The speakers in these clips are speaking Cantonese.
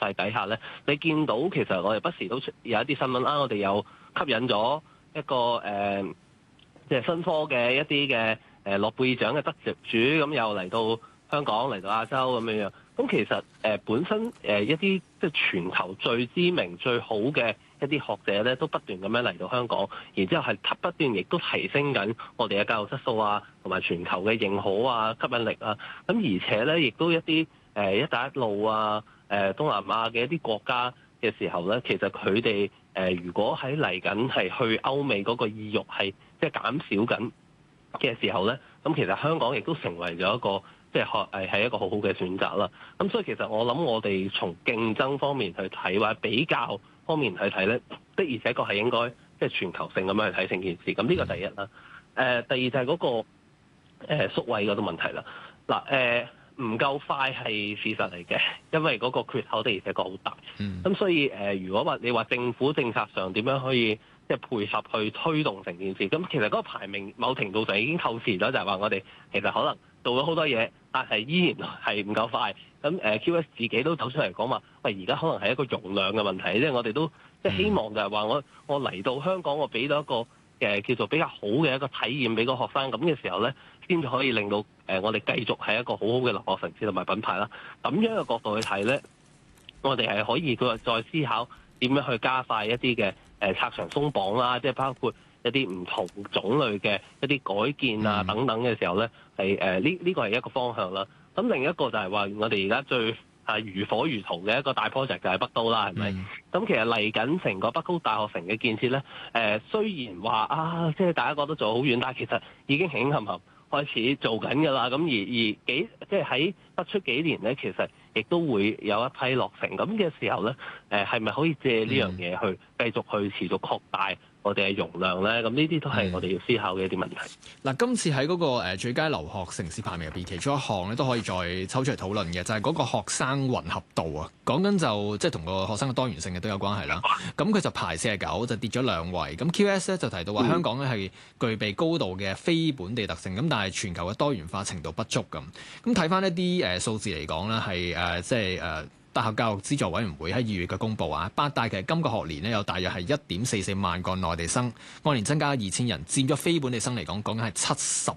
勢底下咧，你見到其實我哋不時都有一啲新聞啦，我哋有吸引咗一個即係新科嘅一啲嘅諾貝爾獎嘅得主，咁又嚟到香港嚟到亞洲咁樣樣。咁其實本身一啲即係全球最知名最好嘅一啲學者咧，都不斷咁樣嚟到香港，然之後係不斷亦都提升緊我哋嘅教育質素啊，同埋全球嘅認可啊、吸引力啊。咁而且咧，亦都一啲一帶一路啊、東南亞嘅一啲國家嘅時候咧，其實佢哋如果喺嚟緊係去歐美嗰個意欲係即係減少緊嘅時候咧，咁其實香港亦都成為咗一個即係一個好好嘅選擇啦。咁所以其實我諗我哋從競爭方面去睇，或者比較方面去睇咧，的而且確係應該即係全球性咁樣去睇成件事。咁呢個第一啦。第二就係嗰個宿位嗰個問題啦。嗱唔夠快係事實嚟嘅，因為嗰個缺口的而且確好大。咁所以如果話你話政府政策上點樣可以即係配合去推動成件事，咁其實嗰個排名某程度上已經透視咗，就係話我哋其實可能做咗好多嘢，但係依然係唔夠快。咁QS 自己都走出嚟講話，喂，而家可能係一個容量嘅問題，即係我哋都即係希望就係話我嚟到香港，我俾到一個叫做比較好嘅一個體驗俾個學生，咁嘅時候咧，先至可以令到我哋繼續係一個好好嘅留學城市同埋品牌啦。咁樣嘅角度去睇咧，我哋係可以再思考點樣去加快一啲嘅拆牆鬆綁啦，即係包括一啲唔同種類嘅一啲改建啊等等嘅時候咧，係呢個係一個方向啦。咁另一個就係話我哋而家最如火如荼嘅一個大 project 就係北都啦，係咪？咁其實嚟緊成個北都大學城嘅建設咧，雖然話即係大家覺得做好遠，但係其實已經輕冚冚開始做緊㗎啦。咁而即係喺不出幾年咧，其實亦都會有一批落成。咁嘅時候咧，係咪可以借呢樣嘢去繼續去持續擴大我哋嘅容量咧？咁呢啲都係我哋要思考嘅一啲問題。 嗱，今次喺嗰個最佳留學城市排名入邊，其中一項咧都可以再抽出嚟討論嘅，就係嗰個學生混合度啊。講緊就即係同個學生嘅多元性嘅都有關係啦。咁佢就排49，就跌咗2位。咁 QS 咧就提到話香港咧係具備高度嘅非本地特性，咁但係全球嘅多元化程度不足咁。咁睇翻一啲數字嚟講咧，係即係大學教育資助委員會喺2月嘅公佈啊，八大其實今個學年咧有大約係1.44萬個內地生，按年增加2000人，佔咗非本地生嚟講，講緊係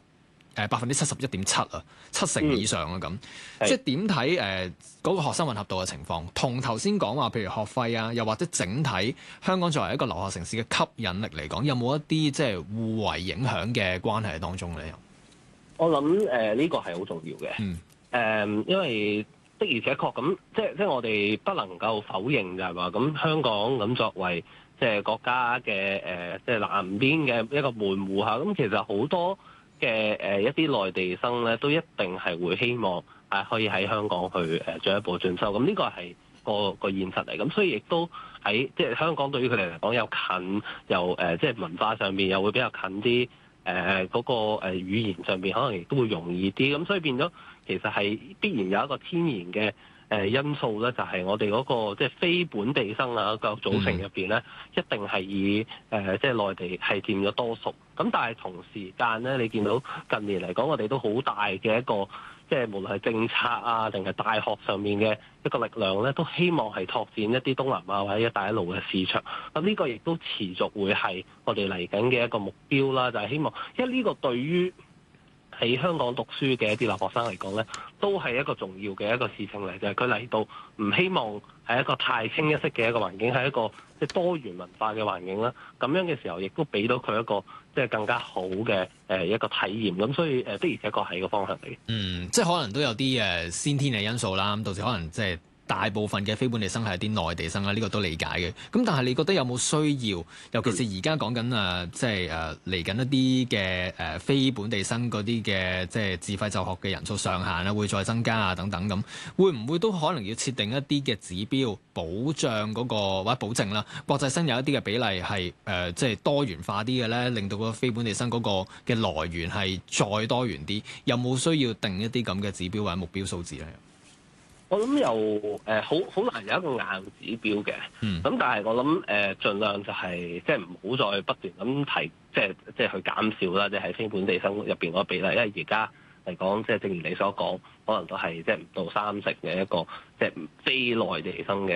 71.7%啊，70%以上啊咁。即係點睇嗰個學生混合度嘅情況？同頭先講話，譬如學費啊，又或者整體香港作為一個留學城市嘅吸引力嚟講，有冇一啲即係互為影響嘅關係喺當中咧？ 我諗呢個係好重要嘅。因為的而且確咁，即係我哋不能夠否認就係話，咁香港咁作為即係國家嘅即係南邊嘅一個門戶嚇，咁其實好多嘅一啲內地生咧，都一定係會希望可以喺香港去進一步進修。咁呢個係個現實嚟，咁所以亦都喺即係香港對於佢哋嚟講又近，又即係文化上面又會比較近啲。嗰個語言上面可能亦都會容易啲，咁所以變咗其實係必然有一個天然嘅因素咧，就係我哋嗰個即係非本地生啊個組成入邊咧，一定係以即係內地係佔咗多數。咁但係同時間咧，你見到近年嚟講，我哋都好大嘅一個即係無論係政策啊，定係大學上面嘅一個力量咧，都希望係拓展一啲東南亞或者一帶一路嘅市場。咁呢個亦都持續會係我哋嚟緊嘅一個目標啦，就係希望，因為呢個對於喺香港讀書嘅一啲留學生嚟講咧，都係一個重要嘅一個事情嚟，就係佢嚟到唔希望係一個太清一色嘅一個環境，係一個即係多元文化嘅環境啦。咁樣嘅時候，亦都俾到佢一個即係更加好嘅一個體驗。咁所以的而且確係個方向嚟嘅。 即係可能都有啲先天嘅因素啦。咁到時可能即係大部分嘅非本地生係一啲內地生啦，呢個都理解嘅。咁但係你覺得有冇需要？尤其是而家講緊即係嚟緊一啲嘅非本地生嗰啲嘅即係自費就學嘅人數上限啦，會再增加啊等等咁，會唔會都可能要設定一啲嘅指標，保障嗰個或者保證啦，國際生有一啲嘅比例係即係多元化啲嘅咧，令到個非本地生嗰個嘅來源係再多元啲？有冇需要定一啲咁嘅指標或者目標數字咧？ 我諗又好難有一個硬指標嘅，咁但係我諗盡量就係即係唔好再不斷咁提，即係去減少啦，即係喺非本地生入邊嗰個比例，因為而家嚟講，即係正如你所講，可能都係即係唔到30嘅一個即係非內地生嘅